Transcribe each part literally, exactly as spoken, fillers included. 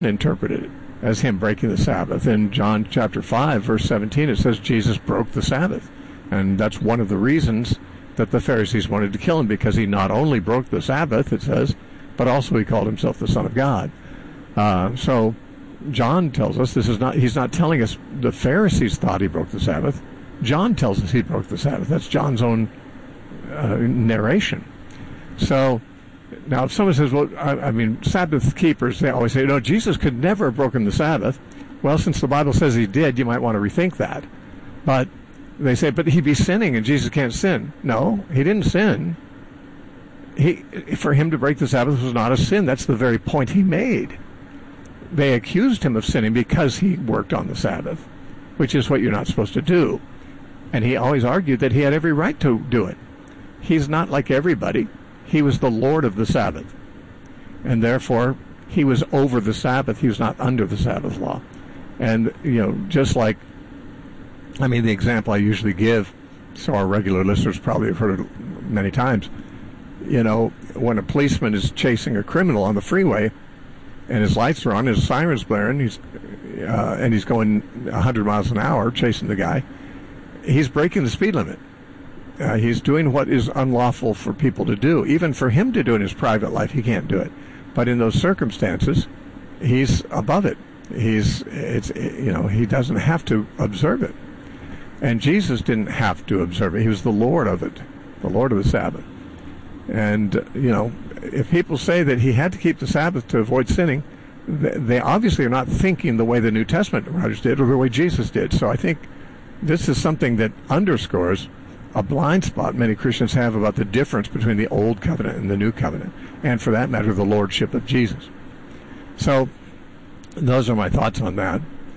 interpreted it as him breaking the Sabbath. In John chapter five, verse seventeen, it says Jesus broke the Sabbath. And that's one of the reasons that the Pharisees wanted to kill him, because he not only broke the Sabbath, it says, but also he called himself the Son of God. Uh, so John tells us this is not, he's not telling us the Pharisees thought he broke the Sabbath. John tells us he broke the Sabbath. That's John's own uh, narration. So now if someone says, well, I, I mean, Sabbath keepers, they always say, no, Jesus could never have broken the Sabbath. Well, since the Bible says he did, you might want to rethink that. But they say, but he'd be sinning and Jesus can't sin. No, he didn't sin. He, for him to break the Sabbath was not a sin. That's the very point he made. They accused him of sinning because he worked on the Sabbath, which is what you're not supposed to do. And he always argued that he had every right to do it. He's not like everybody. He was the Lord of the Sabbath. And therefore, he was over the Sabbath. He was not under the Sabbath law. And, you know, just like, I mean, the example I usually give, so our regular listeners probably have heard it many times, you know, when a policeman is chasing a criminal on the freeway and his lights are on, his siren's blaring, he's, uh, and he's going one hundred miles an hour chasing the guy, he's breaking the speed limit. Uh, he's doing what is unlawful for people to do. Even for him to do in his private life, he can't do it. But in those circumstances, he's above it. He's, it's, you know, he doesn't have to observe it. And Jesus didn't have to observe it. He was the Lord of it, the Lord of the Sabbath. And, you know, if people say that he had to keep the Sabbath to avoid sinning, they obviously are not thinking the way the New Testament writers did or the way Jesus did. So I think this is something that underscores a blind spot many Christians have about the difference between the Old Covenant and the New Covenant, and for that matter, the Lordship of Jesus. So those are my thoughts on that.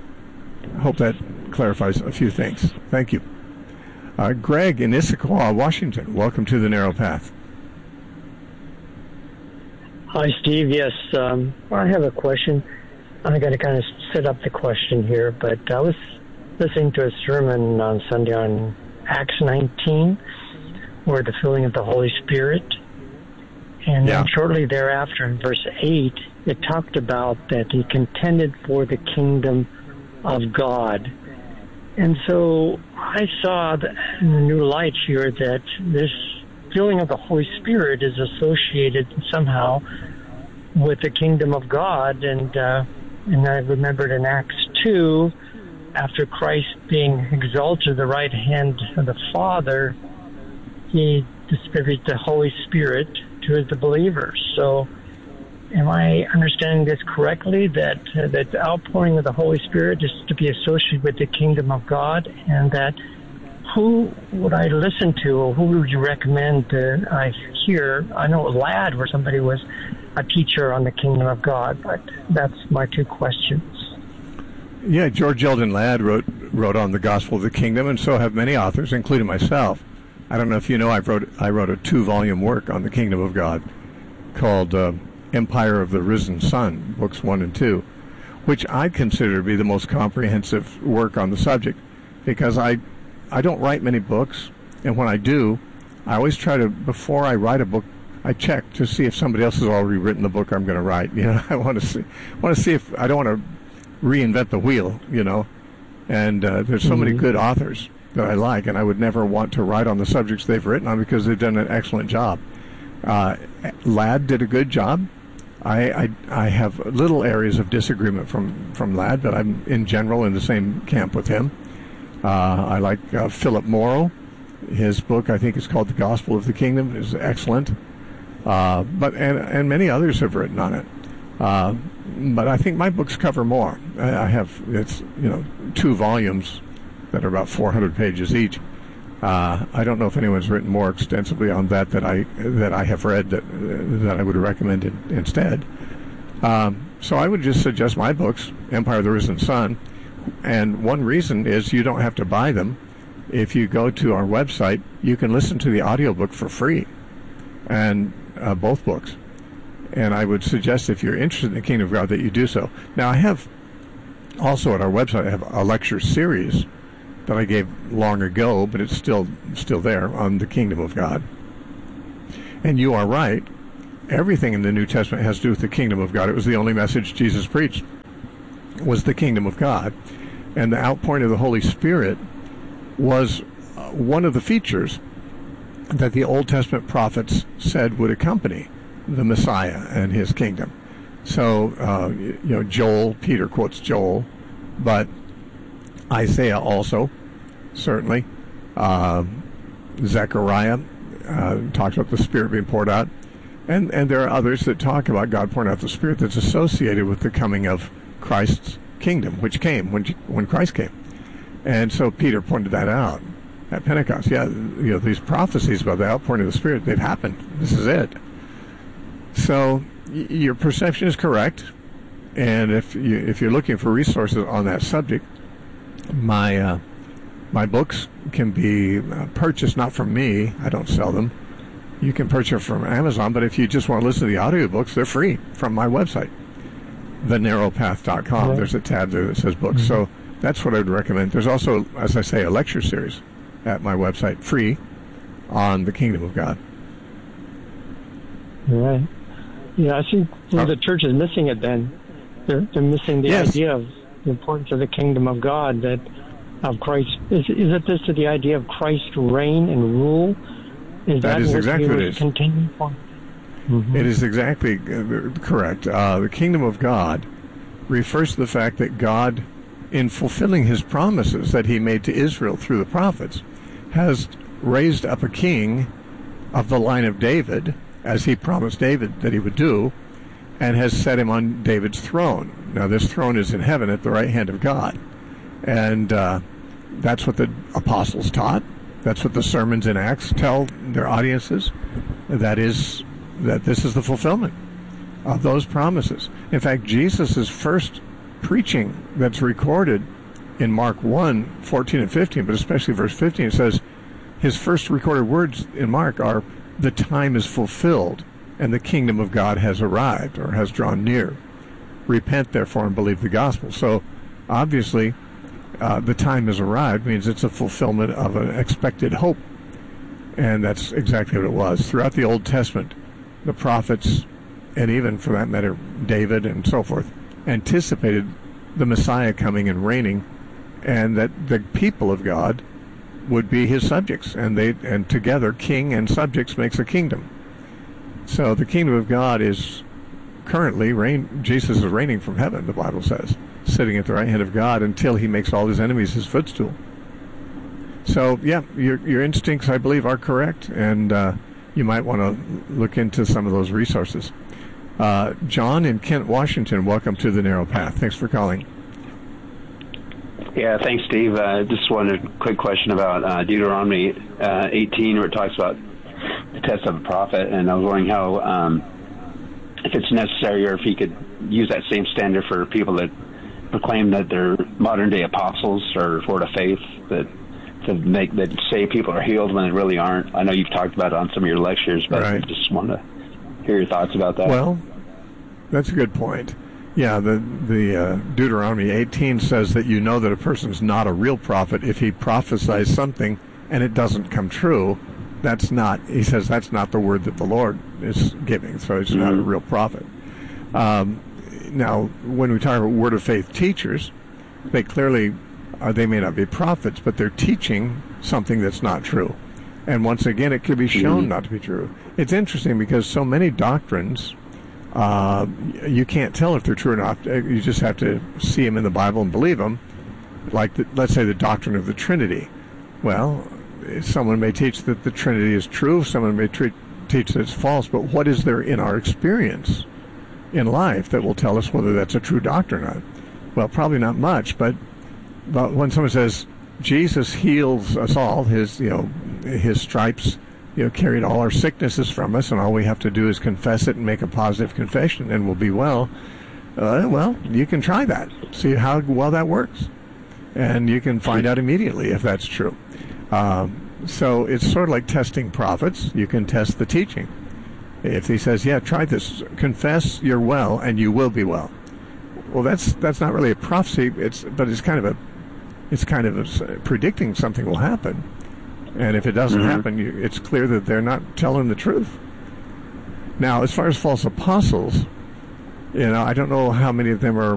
I hope that clarifies a few things. Thank you. Uh, Greg in Issaquah, Washington, welcome to the Narrow Path. Hi, Steve. Yes, um, I have a question. I got to kind of set up the question here, but I was listening to a sermon on Sunday on Acts nineteen, where the filling of the Holy Spirit, and yeah. then shortly thereafter in verse eight, it talked about that he contended for the kingdom of God. And so I saw that in the New Light here that this filling of the Holy Spirit is associated somehow with the kingdom of God. And uh, and I remembered in Acts two, after Christ being exalted to the right hand of the Father, he distributed the Holy Spirit to the believers. So am I understanding this correctly, that uh, that the outpouring of the Holy Spirit is to be associated with the kingdom of God, and that who would I listen to, or who would you recommend that I hear? I know Ladd, where somebody was a teacher on the kingdom of God, but that's my two questions. Yeah, George Eldon Ladd wrote wrote on the Gospel of the Kingdom, and so have many authors, including myself. I don't know if you know, I wrote I wrote a two-volume work on the kingdom of God called uh, Empire of the Risen Sun, books one and two, which I consider to be the most comprehensive work on the subject, because I I don't write many books, and when I do, I always try to, before I write a book, I check to see if somebody else has already written the book I'm going to write. You know, I want to see want to see if I don't want to reinvent the wheel. You know, and uh, there's so mm-hmm. many good authors that I like, and I would never want to write on the subjects they've written on because they've done an excellent job. Uh, Ladd did a good job. I, I I have little areas of disagreement from, from Ladd, but I'm in general in the same camp with him. Uh, I like uh, Philip Morrow. His book, I think, is called The Gospel of the Kingdom, is excellent. Uh, but and and many others have written on it. Uh, but I think my books cover more. I, I have it's you know two volumes that are about four hundred pages each. Uh, I don't know if anyone's written more extensively on that that I that I have read that that I would recommend it instead. Um, so I would just suggest my books, Empire of the Risen Sun, and one reason is you don't have to buy them. If you go to our website, you can listen to the audiobook for free, and uh, both books. And I would suggest if you're interested in the Kingdom of God that you do so. Now I have also at our website I have a lecture series that I gave long ago, but it's still still there on the Kingdom of God. And you are right. Everything in the New Testament has to do with the Kingdom of God. It was the only message Jesus preached. was the kingdom of God. And the outpouring of the Holy Spirit was uh, one of the features that the Old Testament prophets said would accompany the Messiah and his kingdom. So, uh, you know, Joel, Peter quotes Joel, but Isaiah also, certainly. Uh, Zechariah uh, talks about the Spirit being poured out. And, and there are others that talk about God pouring out the Spirit that's associated with the coming of Christ's kingdom, which came when when Christ came. And so Peter pointed that out at Pentecost. Yeah, you know, these prophecies about the outpouring of the Spirit, they've happened. This is it. So y- your perception is correct. And if you if you're looking for resources on that subject, my uh, my books can be uh, purchased not from me. I don't sell them. You can purchase from Amazon, but if you just want to listen to the audiobooks, they're free from my website, the narrow path dot com. Right. There's a tab there that says books. Mm-hmm. So that's what I would recommend. There's also, as I say, a lecture series at my website, free, on the kingdom of God. Right. Yeah, I think oh. the church is missing it then. They're, they're missing the yes. idea of the importance of the kingdom of God, that of Christ. Is, is it this to the idea of Christ's reign and rule? Is that, that is exactly what it is. Continue for? Mm-hmm. It is exactly uh, correct. Uh, the kingdom of God refers to the fact that God, in fulfilling his promises that he made to Israel through the prophets, has raised up a king of the line of David, as he promised David that he would do, and has set him on David's throne. Now, this throne is in heaven at the right hand of God. And uh, that's what the apostles taught. That's what the sermons in Acts tell their audiences. That is, that this is the fulfillment of those promises. In fact, Jesus' first preaching that's recorded in Mark one, fourteen and fifteen, but especially verse fifteen, it says, his first recorded words in Mark are, the time is fulfilled and the kingdom of God has arrived or has drawn near. Repent, therefore, and believe the gospel. So, obviously, Uh, the time has arrived means it's a fulfillment of an expected hope. And that's exactly what it was. Throughout the Old Testament, the prophets, and even for that matter, David and so forth, anticipated the Messiah coming and reigning, and that the people of God would be his subjects. And they and together, king and subjects makes a kingdom. So the kingdom of God is currently, reign. Jesus is reigning from heaven, the Bible says, sitting at the right hand of God until he makes all his enemies his footstool. So, yeah, your your instincts, I believe, are correct, and uh, you might want to look into some of those resources. Uh, John in Kent, Washington, welcome to the Narrow Path. Thanks for calling. Yeah, thanks, Steve. Uh, just wanted a quick question about uh, Deuteronomy uh, eighteen, where it talks about the test of a prophet, and I was wondering how, um, if it's necessary, or if he could use that same standard for people that proclaim that they're modern-day apostles or Word of Faith, that to make that say people are healed when they really aren't. I know you've talked about it on some of your lectures, but right. I just want to hear your thoughts about that. Well, that's a good point. Yeah, the the uh, Deuteronomy eighteen says that you know that a person's not a real prophet if he prophesies something and it doesn't come true. That's not, he says, that's not the word that the Lord is giving, so it's mm-hmm. not a real prophet. Um, now, when we talk about Word of Faith teachers, they clearly, uh, they may not be prophets, but they're teaching something that's not true. And once again, it could be shown mm-hmm. not to be true. It's interesting because so many doctrines, uh, you can't tell if they're true or not. You just have to see them in the Bible and believe them. Like, the, let's say, the doctrine of the Trinity. Well, someone may teach that the Trinity is true, someone may treat, teach that it's false, but what is there in our experience in life that will tell us whether that's a true doctrine or not? Well, probably not much, but, but when someone says Jesus heals us all, his you know his stripes you know carried all our sicknesses from us, and all we have to do is confess it and make a positive confession, and we'll be well. Uh, well, you can try that, see how well that works, and you can find out immediately if that's true. Um, so it's sort of like testing prophets. You can test the teaching. If he says, yeah, try this, confess you're well and you will be well. Well, that's that's not really a prophecy, it's but it's kind of a it's kind of a, predicting something will happen. And if it doesn't mm-hmm. happen, you, it's clear that they're not telling the truth. Now, as far as false apostles, you know, I don't know how many of them are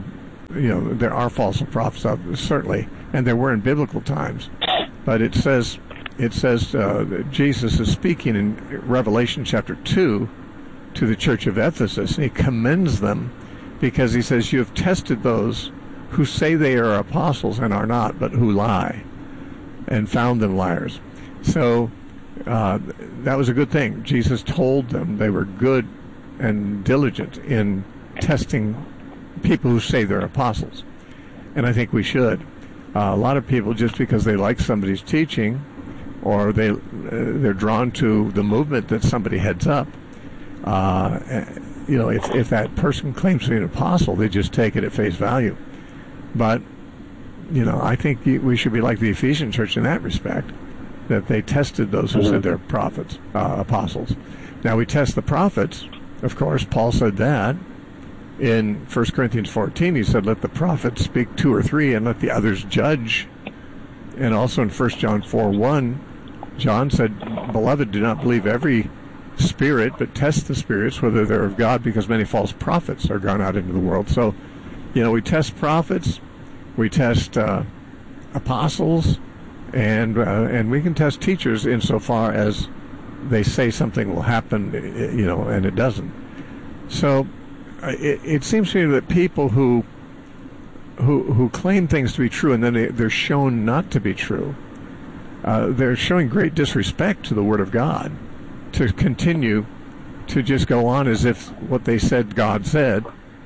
you know, there are false prophets out there, certainly, and there were in biblical times. But it says, it says uh, that Jesus is speaking in Revelation chapter two to the church of Ephesus, and he commends them because he says, "You have tested those who say they are apostles and are not, but who lie, and found them liars." So uh, that was a good thing. Jesus told them they were good and diligent in testing people who say they're apostles, and I think we should. Uh, a lot of people, just because they like somebody's teaching, or they uh, they're drawn to the movement that somebody heads up, uh, you know, if if that person claims to be an apostle, they just take it at face value. But you know, I think we should be like the Ephesian church in that respect, that they tested those who said they're prophets, uh, apostles. Now we test the prophets, of course. Paul said that in First Corinthians fourteen. He said, "Let the prophets speak two or three, and let the others judge." And also in First John four one, John said, "Beloved, do not believe every spirit, but test the spirits whether they're of God, because many false prophets are gone out into the world." So, you know, we test prophets, we test uh, apostles, and uh, and we can test teachers insofar as they say something will happen, you know, and it doesn't. So it, it seems to me that people who who who claim things to be true and then they, they're shown not to be true, uh, they're showing great disrespect to the Word of God to continue to just go on as if what they said God said,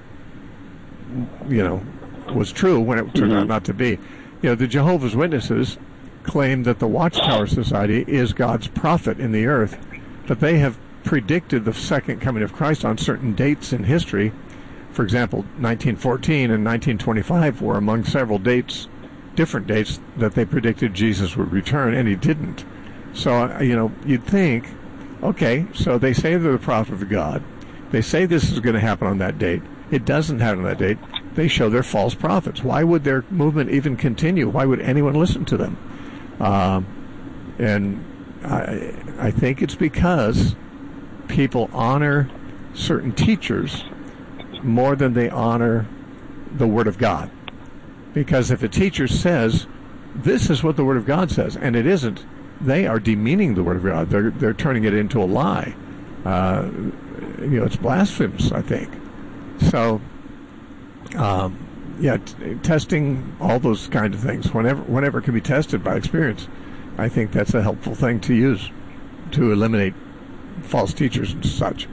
you know, was true when it turned out not to be. You know, the Jehovah's Witnesses claim that the Watchtower Society is God's prophet in the earth, but they have predicted the second coming of Christ on certain dates in history. For example, nineteen fourteen and nineteen twenty-five were among several dates, different dates, that they predicted Jesus would return, and he didn't. So, you know, you'd think, okay, so they say they're the prophet of God. They say this is going to happen on that date. It doesn't happen on that date. They show they're false prophets. Why would their movement even continue? Why would anyone listen to them? Um, and I, I think it's because people honor certain teachers more than they honor the Word of God. Because if a teacher says, this is what the Word of God says, and it isn't, they are demeaning the Word of God. They're, they're turning it into a lie. Uh, you know, it's blasphemous, I think. So, um, yeah, t- testing all those kind of things, whenever whenever it can be tested by experience, I think that's a helpful thing to use to eliminate false teachers and such.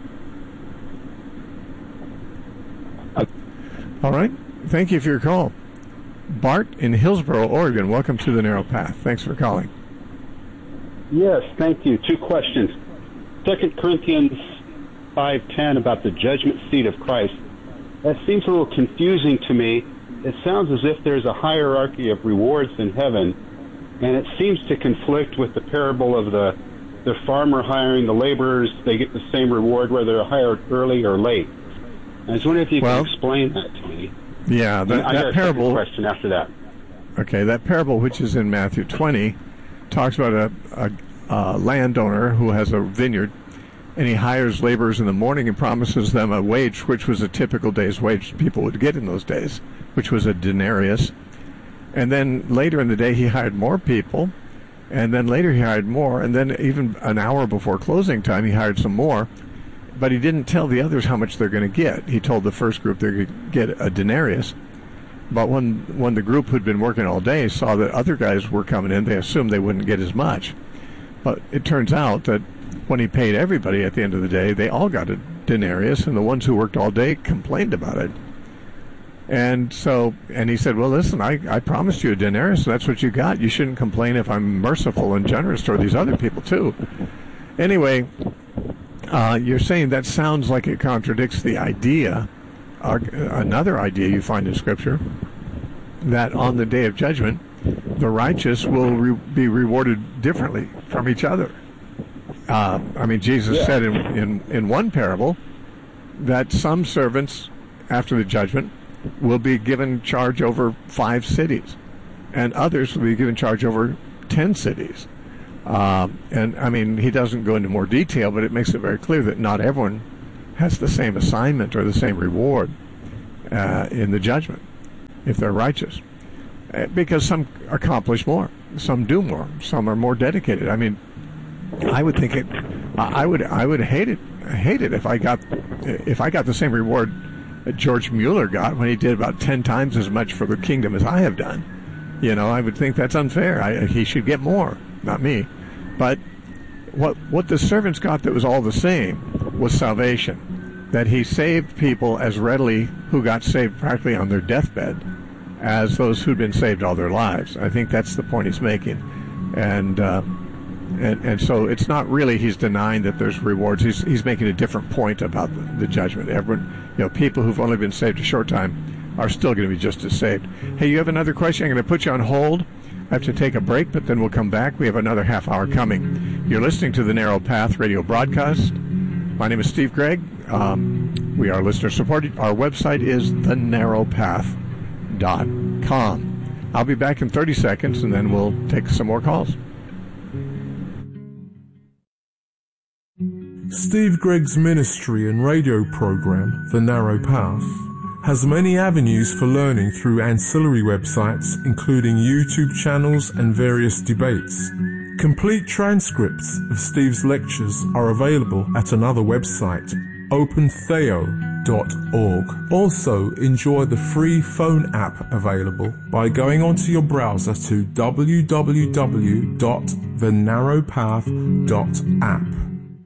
All right. Thank you for your call. Bart in Hillsboro, Oregon, welcome to the Narrow Path. Thanks for calling. Yes, thank you. Two questions. Second Corinthians five ten about the judgment seat of Christ. That seems a little confusing to me. It sounds as if there's a hierarchy of rewards in heaven, and it seems to conflict with the parable of the the farmer hiring the laborers. They get the same reward whether they're hired early or late. I was wondering if you well, could explain that to me. Yeah, that, I that got a parable. Question after that. Okay, that parable, which is in Matthew twenty, talks about a, a, a landowner who has a vineyard, and he hires laborers in the morning and promises them a wage, which was a typical day's wage people would get in those days, which was a denarius. And then later in the day, he hired more people, and then later he hired more, and then even an hour before closing time, he hired some more. But he didn't tell the others how much they're going to get. He told the first group they're going to get a denarius. But when when the group who'd been working all day saw that other guys were coming in, they assumed they wouldn't get as much. But it turns out that when he paid everybody at the end of the day, they all got a denarius, and the ones who worked all day complained about it. And so, and he said, well, listen, I, I promised you a denarius, so that's what you got. You shouldn't complain if I'm merciful and generous toward these other people, too. Anyway, uh, you're saying that sounds like it contradicts the idea, uh, another idea you find in Scripture, that on the day of judgment, the righteous will re- be rewarded differently from each other. Uh, I mean, Jesus yeah. said in, in, in one parable that some servants, after the judgment, will be given charge over five cities, and others will be given charge over ten cities. Uh, and, I mean, he doesn't go into more detail, but it makes it very clear that not everyone has the same assignment or the same reward uh, in the judgment. if they're righteous. Uh, because some accomplish more, some do more, some are more dedicated. I mean, I would think it. I would. I would hate it. Hate it if I got if I got the same reward that George Mueller got when he did about ten times as much for the kingdom as I have done. You know, I would think that's unfair. I, he should get more, not me. But what what the servants got that was all the same was salvation. That he saved people as readily who got saved practically on their deathbed as those who'd been saved all their lives. I think that's the point he's making. And uh, and and so it's not really he's denying that there's rewards. He's he's making a different point about the, the judgment. Everyone, you know, people who've only been saved a short time are still going to be just as saved. Hey, you have another question? I'm going to put you on hold. I have to take a break, but then we'll come back. We have another half hour coming. You're listening to the Narrow Path radio broadcast. My name is Steve Gregg. Um, we are listener supported. Our website is the narrow path dot com. I'll be back in thirty seconds, and then we'll take some more calls. Steve Gregg's ministry and radio program, The Narrow Path, has many avenues for learning through ancillary websites, including YouTube channels and various debates. Complete transcripts of Steve's lectures are available at another website, open theo dot org. Also, enjoy the free phone app available by going onto your browser to w w w dot the narrow path dot app.